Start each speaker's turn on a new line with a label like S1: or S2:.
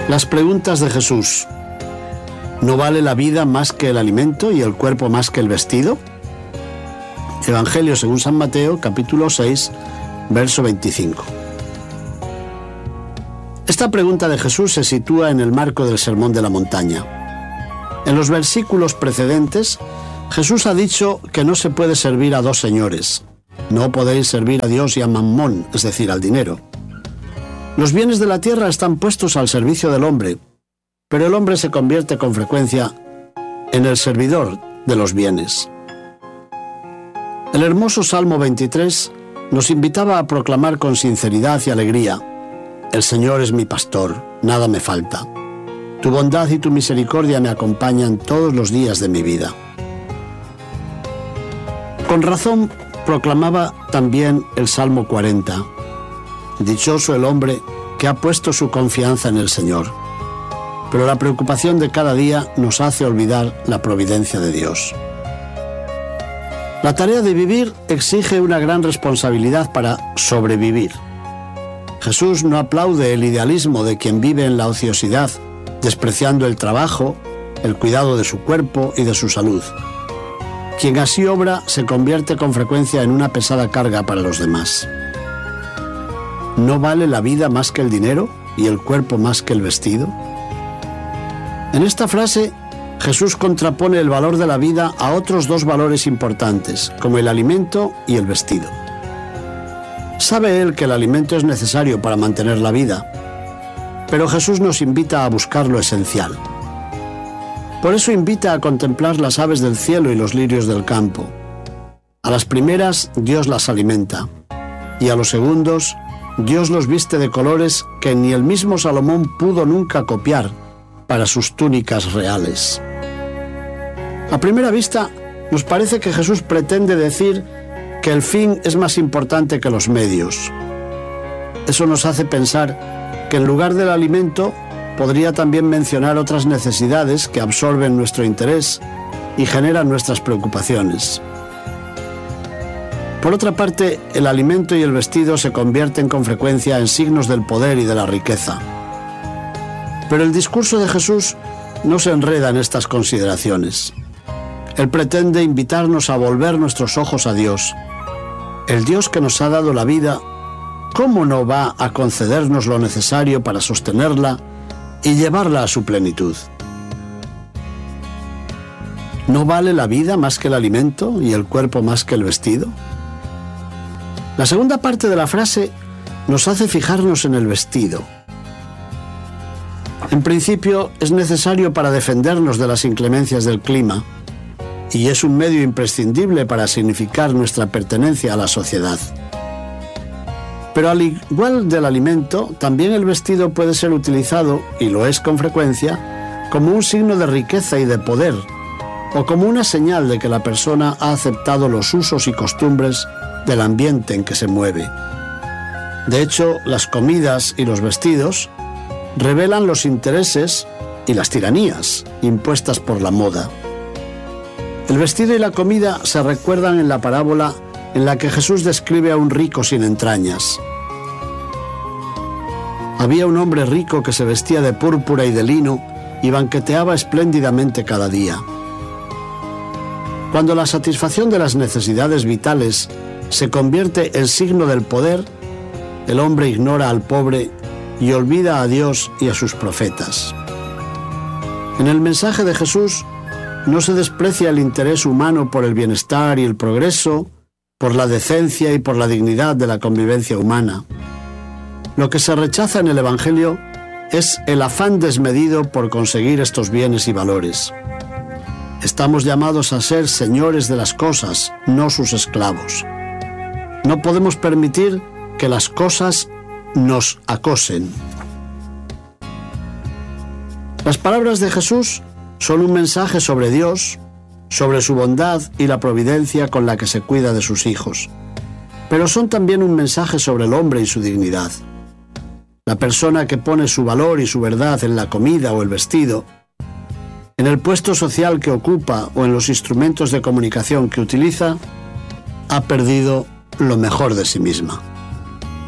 S1: Las preguntas de Jesús. ¿No vale la vida más que el alimento y el cuerpo más que el vestido? Evangelio según San Mateo, capítulo 6, verso 25. Esta pregunta de Jesús se sitúa en el marco del Sermón de la Montaña. En los versículos precedentes, Jesús ha dicho que no se puede servir a dos señores. No podéis servir a Dios y a Mamón, es decir, al dinero. Los bienes de la tierra están puestos al servicio del hombre, pero el hombre se convierte con frecuencia en el servidor de los bienes. El hermoso Salmo 23 nos invitaba a proclamar con sinceridad y alegría: el Señor es mi pastor, nada me falta. Tu bondad y tu misericordia me acompañan todos los días de mi vida. Con razón proclamaba también el Salmo 40. Dichoso el hombre que ha puesto su confianza en el Señor. Pero la preocupación de cada día nos hace olvidar la providencia de Dios. La tarea de vivir exige una gran responsabilidad para sobrevivir. Jesús no aplaude el idealismo de quien vive en la ociosidad, despreciando el trabajo, el cuidado de su cuerpo y de su salud. Quien así obra se convierte con frecuencia en una pesada carga para los demás. ¿No vale la vida más que el dinero y el cuerpo más que el vestido? En esta frase, Jesús contrapone el valor de la vida a otros dos valores importantes, como el alimento y el vestido. Sabe él que el alimento es necesario para mantener la vida, pero Jesús nos invita a buscar lo esencial. Por eso invita a contemplar las aves del cielo y los lirios del campo. A las primeras, Dios las alimenta, y a los segundos, Dios los viste de colores que ni el mismo Salomón pudo nunca copiar para sus túnicas reales. A primera vista, nos parece que Jesús pretende decir que el fin es más importante que los medios. Eso nos hace pensar que en lugar del alimento podría también mencionar otras necesidades que absorben nuestro interés y generan nuestras preocupaciones. Por otra parte, el alimento y el vestido se convierten con frecuencia en signos del poder y de la riqueza. Pero el discurso de Jesús no se enreda en estas consideraciones. Él pretende invitarnos a volver nuestros ojos a Dios. El Dios que nos ha dado la vida, ¿cómo no va a concedernos lo necesario para sostenerla y llevarla a su plenitud? ¿No vale la vida más que el alimento y el cuerpo más que el vestido? La segunda parte de la frase nos hace fijarnos en el vestido. En principio, es necesario para defendernos de las inclemencias del clima y es un medio imprescindible para significar nuestra pertenencia a la sociedad. Pero al igual del alimento, también el vestido puede ser utilizado, y lo es con frecuencia, como un signo de riqueza y de poder, o como una señal de que la persona ha aceptado los usos y costumbres del ambiente en que se mueve. De hecho, las comidas y los vestidos revelan los intereses y las tiranías impuestas por la moda. El vestido y la comida se recuerdan en la parábola en la que Jesús describe a un rico sin entrañas. Había un hombre rico que se vestía de púrpura y de lino y banqueteaba espléndidamente cada día. Cuando la satisfacción de las necesidades vitales se convierte en signo del poder, el hombre ignora al pobre y olvida a Dios y a sus profetas. En el mensaje de Jesús no se desprecia el interés humano por el bienestar y el progreso, por la decencia y por la dignidad de la convivencia humana. Lo que se rechaza en el Evangelio es el afán desmedido por conseguir estos bienes y valores. Estamos llamados a ser señores de las cosas, no sus esclavos. No podemos permitir que las cosas nos acosen. Las palabras de Jesús son un mensaje sobre Dios, sobre su bondad y la providencia con la que se cuida de sus hijos, pero son también un mensaje sobre el hombre y su dignidad. La persona que pone su valor y su verdad en la comida o el vestido, en el puesto social que ocupa o en los instrumentos de comunicación que utiliza, ha perdido lo mejor de sí misma.